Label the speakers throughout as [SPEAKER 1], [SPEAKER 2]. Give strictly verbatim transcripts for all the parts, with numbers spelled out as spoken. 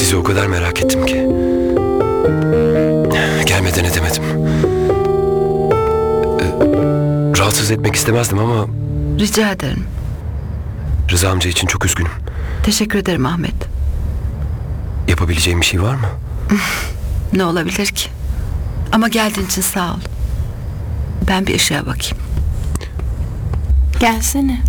[SPEAKER 1] Sizi o kadar merak ettim ki. Gelmeden edemedim. Ee, rahatsız etmek istemezdim ama
[SPEAKER 2] Rica ederim.
[SPEAKER 1] Rıza amca için çok üzgünüm.
[SPEAKER 2] Teşekkür ederim Ahmet.
[SPEAKER 1] Yapabileceğim bir şey var mı?
[SPEAKER 2] Ne olabilir ki? Ama geldiğin için sağ ol. Ben bir ışığa bakayım.
[SPEAKER 3] Gelsene.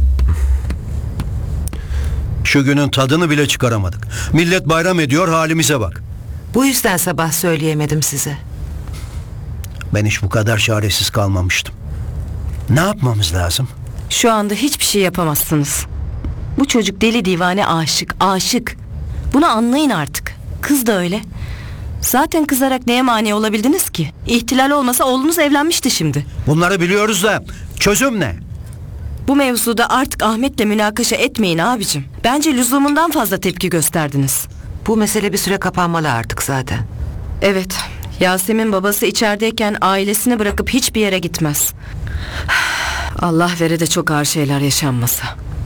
[SPEAKER 4] Şu günün tadını bile çıkaramadık. Millet bayram ediyor, halimize bak.
[SPEAKER 5] Bu yüzden sabah söyleyemedim size.
[SPEAKER 4] Ben hiç bu kadar çaresiz kalmamıştım. Ne yapmamız lazım?
[SPEAKER 3] Şu anda hiçbir şey yapamazsınız. Bu çocuk deli divane aşık, aşık. Bunu anlayın artık. Kız da öyle. Zaten kızarak neye mani olabildiniz ki? İhtilal olmasa oğlunuz evlenmişti şimdi.
[SPEAKER 4] Bunları biliyoruz da çözüm ne?
[SPEAKER 3] Bu mevzuda artık Ahmet'le münakaşa etmeyin abicim. Bence lüzumundan fazla tepki gösterdiniz.
[SPEAKER 5] Bu mesele bir süre kapanmalı artık zaten.
[SPEAKER 3] Evet, Yasemin babası içerideyken ailesini bırakıp hiçbir yere gitmez. Allah vere de çok ağır şeyler yaşanmasa.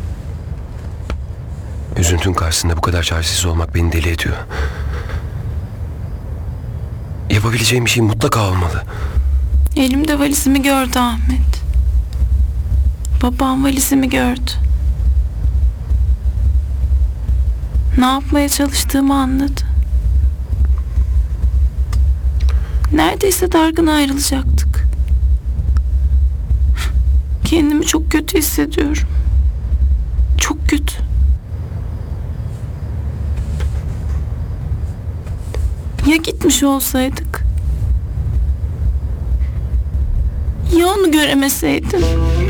[SPEAKER 1] Üzüntün karşısında bu kadar çaresiz olmak beni deli ediyor. Yapabileceğim bir şey mutlaka olmalı.
[SPEAKER 6] Elimde valizimi gördü Ahmet. Babam valizimi gördü. Ne yapmaya çalıştığımı anladı. Neredeyse dargın ayrılacaktık. Kendimi çok kötü hissediyorum. Çok kötü. Ya gitmiş olsaydık? Ya onu göremeseydim?